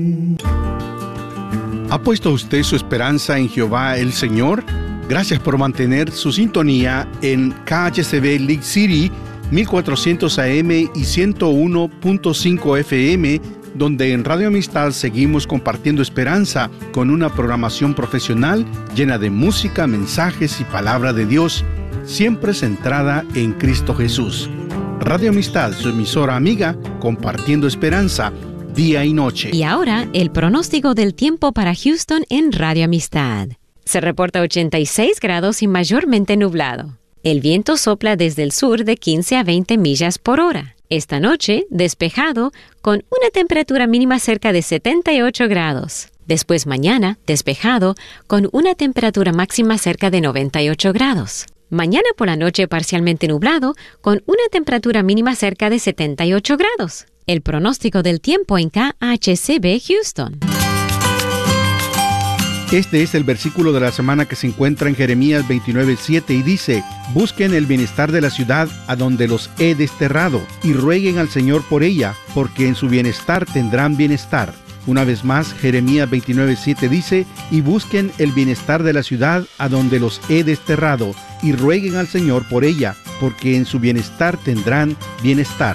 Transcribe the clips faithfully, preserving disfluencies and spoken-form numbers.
¿Ha puesto usted su esperanza en Jehová el Señor? Gracias por mantener su sintonía en K H C B League City, mil cuatrocientos A M y ciento uno punto cinco F M, donde en Radio Amistad seguimos compartiendo esperanza con una programación profesional llena de música, mensajes y palabra de Dios, siempre centrada en Cristo Jesús. Radio Amistad, su emisora amiga, compartiendo esperanza día y noche. Y ahora, el pronóstico del tiempo para Houston en Radio Amistad. Se reporta ochenta y seis grados y mayormente nublado. El viento sopla desde el sur de quince a veinte millas por hora. Esta noche, despejado, con una temperatura mínima cerca de setenta y ocho grados. Después mañana, despejado, con una temperatura máxima cerca de noventa y ocho grados. Mañana por la noche parcialmente nublado, con una temperatura mínima cerca de setenta y ocho grados. El pronóstico del tiempo en K H C B Houston. Este es el versículo de la semana que se encuentra en Jeremías veintinueve siete y dice: busquen el bienestar de la ciudad a donde los he desterrado y rueguen al Señor por ella, porque en su bienestar tendrán bienestar. Una vez más, Jeremías veintinueve siete dice: y busquen el bienestar de la ciudad a donde los he desterrado y rueguen al Señor por ella, porque en su bienestar tendrán bienestar.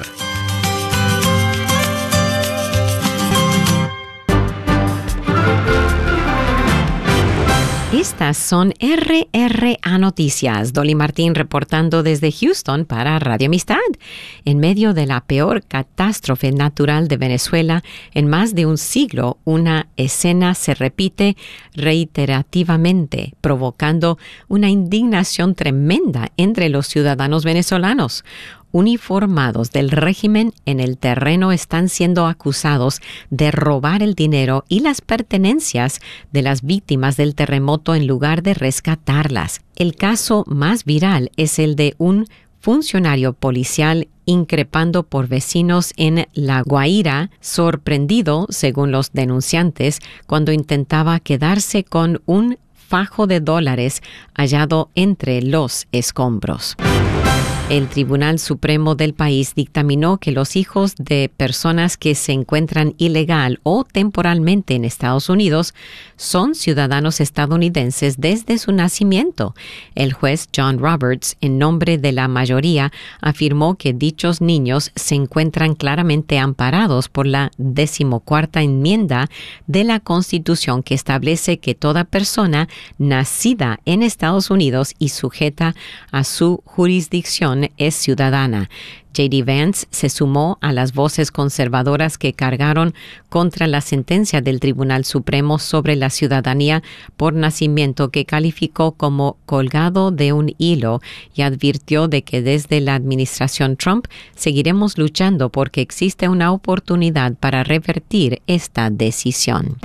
Estas son R R A Noticias. Dolly Martín reportando desde Houston para Radio Amistad. En medio de la peor catástrofe natural de Venezuela en más de un siglo, una escena se repite reiterativamente, provocando una indignación tremenda entre los ciudadanos venezolanos. Uniformados del régimen en el terreno están siendo acusados de robar el dinero y las pertenencias de las víctimas del terremoto en lugar de rescatarlas. El caso más viral es el de un funcionario policial increpando por vecinos en La Guaira, sorprendido, según los denunciantes, cuando intentaba quedarse con un fajo de dólares hallado entre los escombros. El Tribunal Supremo del país dictaminó que los hijos de personas que se encuentran ilegal o temporalmente en Estados Unidos son ciudadanos estadounidenses desde su nacimiento. El juez John Roberts, en nombre de la mayoría, afirmó que dichos niños se encuentran claramente amparados por la decimocuarta enmienda de la Constitución, que establece que toda persona nacida en Estados Unidos y sujeta a su jurisdicción es ciudadana. J D Vance se sumó a las voces conservadoras que cargaron contra la sentencia del Tribunal Supremo sobre la ciudadanía por nacimiento, que calificó como colgado de un hilo, y advirtió de que desde la administración Trump seguiremos luchando porque existe una oportunidad para revertir esta decisión.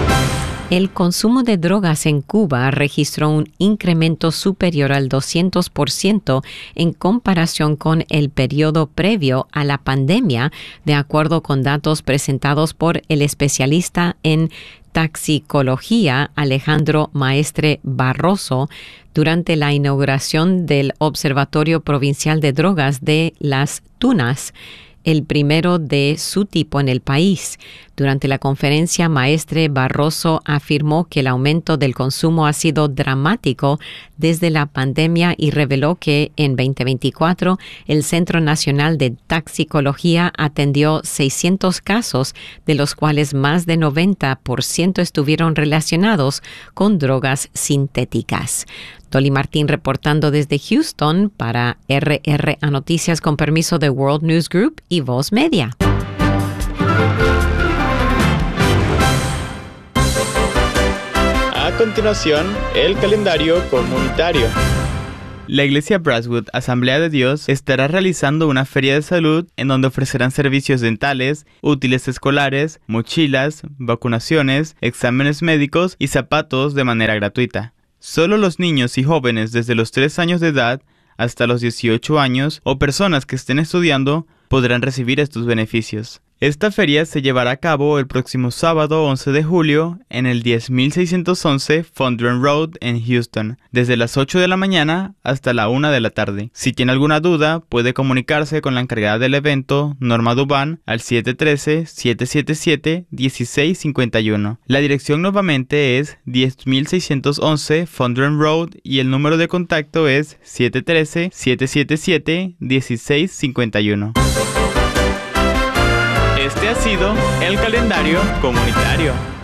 El consumo de drogas en Cuba registró un incremento superior al doscientos por ciento en comparación con el periodo previo a la pandemia, de acuerdo con datos presentados por el especialista en toxicología Alejandro Maestre Barroso durante la inauguración del Observatorio Provincial de Drogas de Las Tunas, el primero de su tipo en el país. Durante la conferencia, Maestre Barroso afirmó que el aumento del consumo ha sido dramático desde la pandemia y reveló que en veinte veinticuatro el Centro Nacional de Toxicología atendió seiscientos casos, de los cuales más de noventa por ciento estuvieron relacionados con drogas sintéticas. Dolly Martín reportando desde Houston para R R A Noticias con permiso de World News Group y Voz Media. A continuación, el calendario comunitario. La Iglesia Brasswood Asamblea de Dios estará realizando una feria de salud en donde ofrecerán servicios dentales, útiles escolares, mochilas, vacunaciones, exámenes médicos y zapatos de manera gratuita. Solo los niños y jóvenes desde los tres años de edad hasta los dieciocho años o personas que estén estudiando podrán recibir estos beneficios. Esta feria se llevará a cabo el próximo sábado once de julio en el diez mil seiscientos once Fondren Road en Houston, desde las ocho de la mañana hasta la una de la tarde. Si tiene alguna duda, puede comunicarse con la encargada del evento, Norma Dubán, al siete uno tres, siete siete siete, uno seis cinco uno. La dirección nuevamente es diez mil seiscientos once Fondren Road y el número de contacto es siete uno tres, siete siete siete, uno seis cinco uno. Este ha sido el calendario comunitario.